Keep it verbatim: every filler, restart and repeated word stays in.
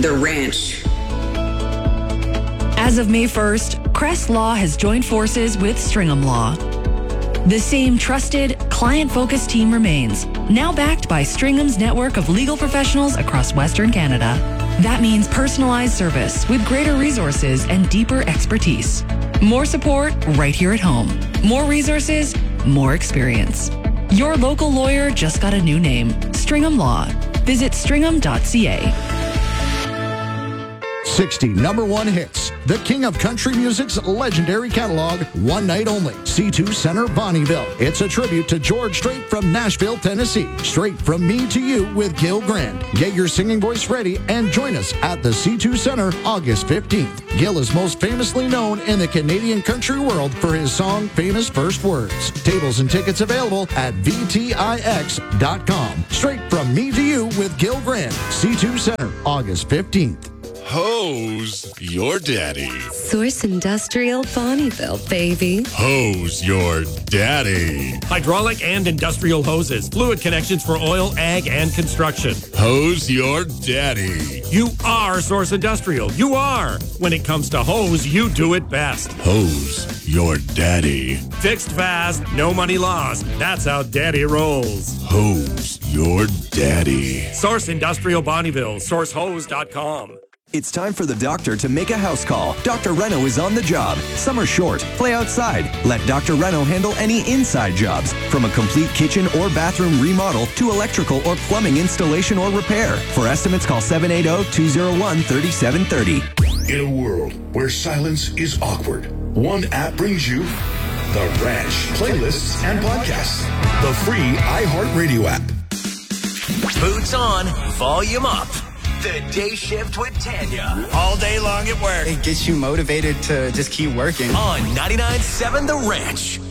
The Ranch. As of May first, Crest Law has joined forces with Stringham Law. The same trusted, client-focused team remains, now backed by Stringham's network of legal professionals across Western Canada. That means personalized service with greater resources and deeper expertise. More support right here at home. More resources, more experience. Your local lawyer just got a new name, Stringham Law. Visit stringham dot c a. sixty number one hits. The king of country music's legendary catalog, one night only. C two Center, Bonnieville. It's a tribute to George Strait from Nashville, Tennessee. Straight from me to you with Gil Grand. Get your singing voice ready and join us at the C two Center August fifteenth. Gil is most famously known in the Canadian country world for his song Famous First Words. Tables and tickets available at v t i x dot com. Straight from me to you with Gil Grand. C two Center, August fifteenth. Hose your daddy. Source Industrial Bonnieville, baby. Hose your daddy. Hydraulic and industrial hoses. Fluid connections for oil, ag, and construction. Hose your daddy. You are Source Industrial. You are. When it comes to hose, you do it best. Hose your daddy. Fixed fast, no money lost. That's how daddy rolls. Hose your daddy. Source Industrial Bonnieville. source hose dot com. It's time for the doctor to make a house call. Doctor Reno is on the job. Summer short. Play outside. Let Doctor Reno handle any inside jobs, from a complete kitchen or bathroom remodel to electrical or plumbing installation or repair. For estimates, call seven eight zero, two zero one, three seven three zero. In a world where silence is awkward, one app brings you The Ranch, playlists and podcasts. The free iHeartRadio app. Boots on, volume up. The Day Shift with Tanya. All day long at work. It gets you motivated to just keep working. On ninety-nine point seven The Ranch.